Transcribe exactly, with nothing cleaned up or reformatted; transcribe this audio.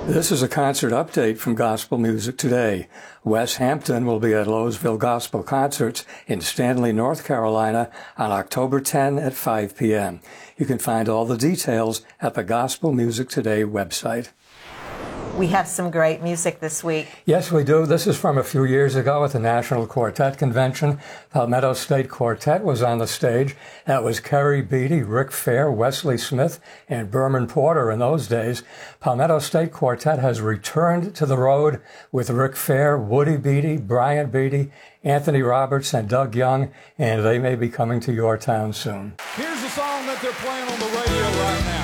This is a concert update from Gospel Music Today. Wes Hampton will be at Lowesville Gospel Concerts in Stanley, North Carolina on October tenth at five p.m. You can find all the details at the Gospel Music Today website. We have some great music this week. Yes, we do. This is from a few years ago at the National Quartet Convention. Palmetto State Quartet was on the stage. That was Kerry Beatty, Rick Fair, Wesley Smith, and Berman Porter in those days. Palmetto State Quartet has returned to the road with Rick Fair, Woody Beatty, Brian Beatty, Anthony Roberts, and Doug Young, and they may be coming to your town soon. Here's a song that they're playing on the radio right now.